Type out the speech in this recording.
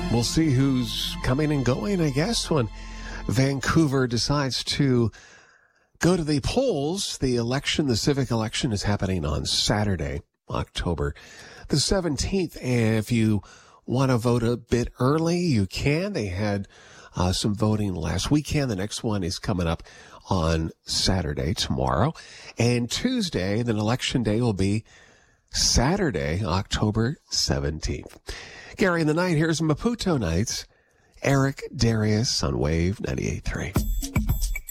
We'll see who's coming and going, I guess, when Vancouver decides to go to the polls. The election, the civic election, is happening on Saturday, October the 17th. And if you want to vote a bit early, you can. They had some voting last weekend. The next one is coming up on Saturday, tomorrow. And Tuesday, then election day will be Saturday, October 17th. Gary in the Night, here's Maputo Nights. Eric Darius on Wave 98.3.